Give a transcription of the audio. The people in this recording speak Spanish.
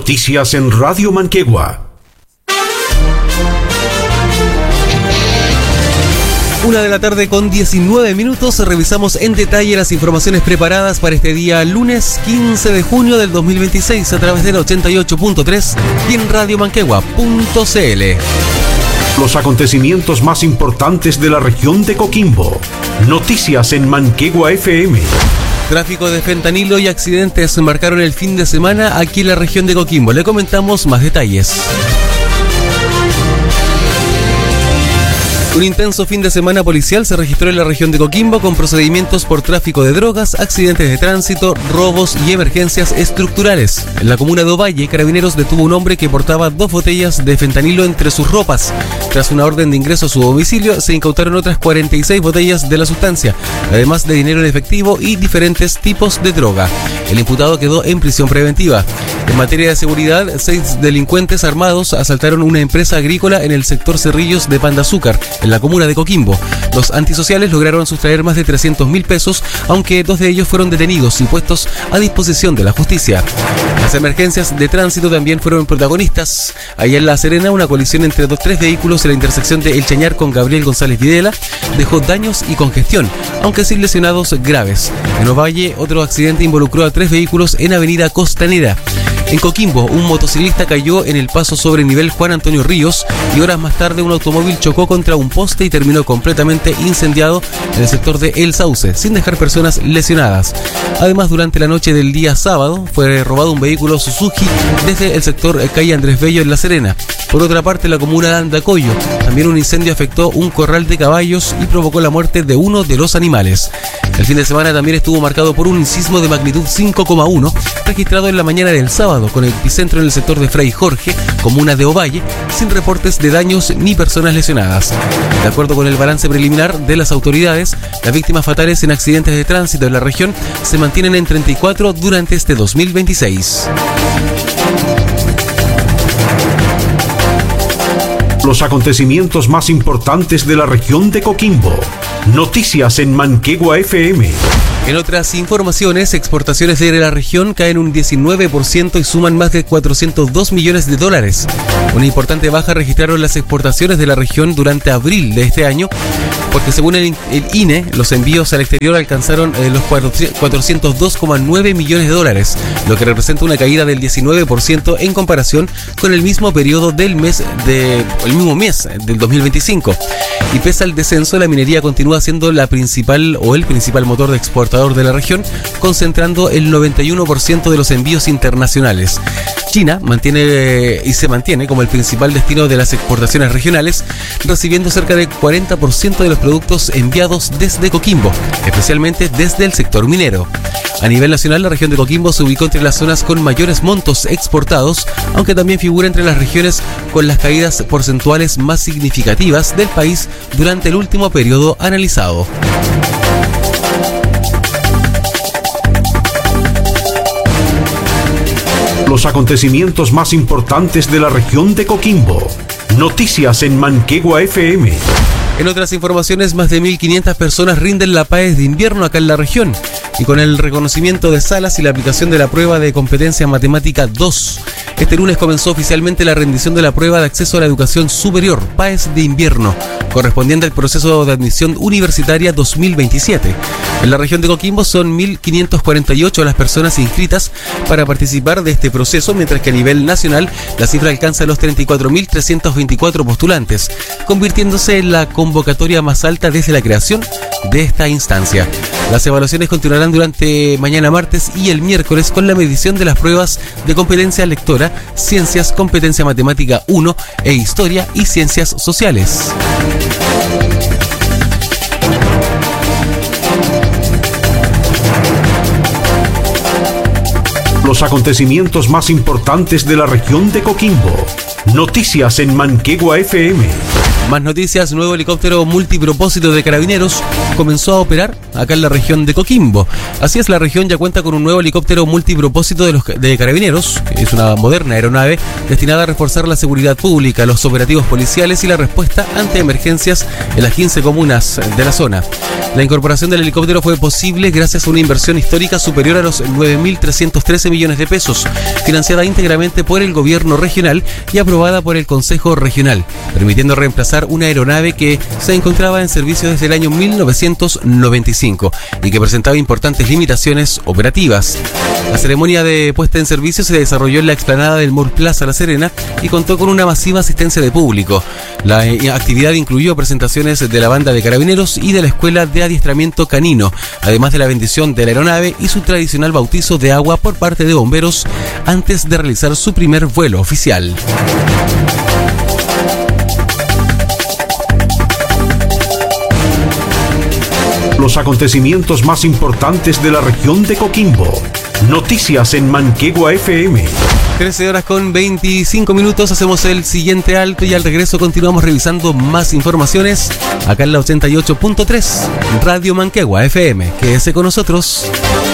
Noticias en Radio Manquegua. 1:19 p.m. Revisamos en detalle las informaciones preparadas para este día lunes 15 de junio del 2026 a través del 88.3 y en radiomanquegua.cl. Los acontecimientos más importantes de la región de Coquimbo. Noticias en Manquegua FM. Tráfico de fentanilo y accidentes marcaron el fin de semana aquí en la región de Coquimbo. Le comentamos más detalles. Un intenso fin de semana policial se registró en la región de Coquimbo con procedimientos por tráfico de drogas, accidentes de tránsito, robos y emergencias estructurales. En la comuna de Ovalle, Carabineros detuvo a un hombre que portaba 2 botellas de fentanilo entre sus ropas. Tras una orden de ingreso a su domicilio, se incautaron otras 46 botellas de la sustancia, además de dinero en efectivo y diferentes tipos de droga. El imputado quedó en prisión preventiva. En materia de seguridad, 6 delincuentes armados asaltaron una empresa agrícola en el sector Cerrillos de Pan de Azúcar, en la comuna de Coquimbo. Los antisociales lograron sustraer más de 300.000 pesos, aunque 2 de ellos fueron detenidos y puestos a disposición de la justicia. Las emergencias de tránsito también fueron protagonistas. Allá en La Serena, una colisión entre 3 vehículos en la intersección de El Chañar con Gabriel González Videla dejó daños y congestión, aunque sin lesionados graves. En Ovalle, otro accidente involucró a 3 vehículos en Avenida Costanera. En Coquimbo, un motociclista cayó en el paso sobre nivel Juan Antonio Ríos y horas más tarde un automóvil chocó contra un poste y terminó completamente incendiado en el sector de El Sauce, sin dejar personas lesionadas. Además, durante la noche del día sábado, fue robado un vehículo Suzuki desde el sector calle Andrés Bello en La Serena. Por otra parte, en la comuna de Andacollo, también un incendio afectó un corral de caballos y provocó la muerte de uno de los animales. El fin de semana también estuvo marcado por un sismo de magnitud 5,1 registrado en la mañana del sábado, con el epicentro en el sector de Fray Jorge, comuna de Ovalle, sin reportes de daños ni personas lesionadas. De acuerdo con el balance preliminar de las autoridades, las víctimas fatales en accidentes de tránsito en la región se mantienen en 34 durante este 2026. Los acontecimientos más importantes de la región de Coquimbo. Noticias en Manquegua FM. En otras informaciones, exportaciones de la región caen un 19% y suman más de 402 millones de dólares. Una importante baja registraron las exportaciones de la región durante abril de este año, porque según el INE, los envíos al exterior alcanzaron los 402,9 millones de dólares, lo que representa una caída del 19% en comparación con el mismo periodo del mes del 2025. Y pese al descenso, la minería continúa siendo el principal motor de exportación de la región, concentrando el 91% de los envíos internacionales. China se mantiene como el principal destino de las exportaciones regionales, recibiendo cerca del 40% de los productos enviados desde Coquimbo, especialmente desde el sector minero. A nivel nacional, la región de Coquimbo se ubicó entre las zonas con mayores montos exportados, aunque también figura entre las regiones con las caídas porcentuales más significativas del país durante el último periodo analizado. Los acontecimientos más importantes de la región de Coquimbo. Noticias en Manquegua FM. En otras informaciones, más de 1.500 personas rinden la PAES de invierno acá en la región. Y con el reconocimiento de salas y la aplicación de la prueba de competencia matemática 2, este lunes comenzó oficialmente la rendición de la prueba de acceso a la educación superior, PAES de invierno, correspondiente al proceso de admisión universitaria 2027. En la región de Coquimbo son 1.548 las personas inscritas para participar de este proceso, mientras que a nivel nacional la cifra alcanza los 34.324 postulantes, convirtiéndose en la convocatoria más alta desde la creación de esta instancia. Las evaluaciones continuarán durante mañana martes y el miércoles con la medición de las pruebas de competencia lectora, ciencias, competencia matemática 1 e historia y ciencias sociales. Los acontecimientos más importantes de la región de Coquimbo. Noticias en Manquegua FM. Más noticias, nuevo helicóptero multipropósito de Carabineros comenzó a operar acá en la región de Coquimbo. Así es, la región ya cuenta con un nuevo helicóptero multipropósito de Carabineros, que es una moderna aeronave destinada a reforzar la seguridad pública, los operativos policiales y la respuesta ante emergencias en las 15 comunas de la zona. La incorporación del helicóptero fue posible gracias a una inversión histórica superior a los 9.313 millones de pesos, financiada íntegramente por el gobierno regional y aprobada por el Consejo Regional, permitiendo reemplazar una aeronave que se encontraba en servicio desde el año 1995 y que presentaba importantes limitaciones operativas. La ceremonia de puesta en servicio se desarrolló en la explanada del Mall Plaza La Serena y contó con una masiva asistencia de público. La actividad incluyó presentaciones de la banda de Carabineros y de la Escuela de Adiestramiento Canino, además de la bendición de la aeronave y su tradicional bautizo de agua por parte de bomberos antes de realizar su primer vuelo oficial. Los acontecimientos más importantes de la región de Coquimbo. Noticias en Manquegua FM. 13 horas con 25 minutos, hacemos el siguiente alto y al regreso continuamos revisando más informaciones acá en la 88.3 Radio Manquegua FM. Quédese con nosotros.